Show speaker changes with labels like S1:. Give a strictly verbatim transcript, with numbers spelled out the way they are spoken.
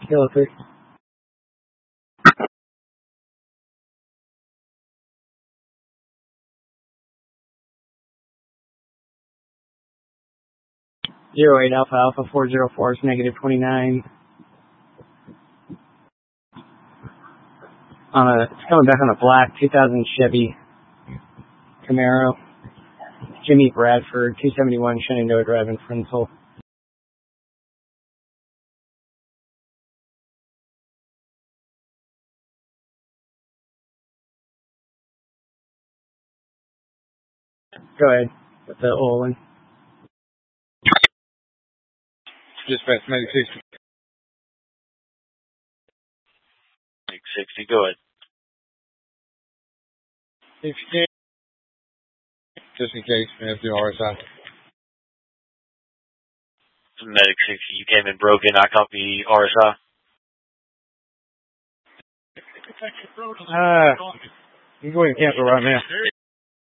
S1: Kilo three. Zero eight Alpha Alpha four zero four is negative twenty nine. On a, it's coming back on a black two thousand Chevy Camaro. Jimmy Bradford, two seventy-one Shenandoah Drive in Friendsville. Go ahead with the oil one.
S2: Dispatch Medic sixty.
S3: Medic sixty, go ahead.
S2: If you can, just in case, we have to do R S I.
S3: Medic sixty, you came in broken. I copy R S I.
S2: Uh, you can go ahead and cancel right now.